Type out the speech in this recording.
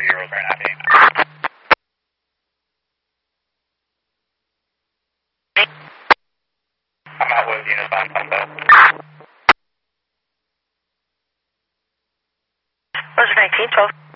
euros right now, Dave. I'm out with units on Sunday. Was it 1912?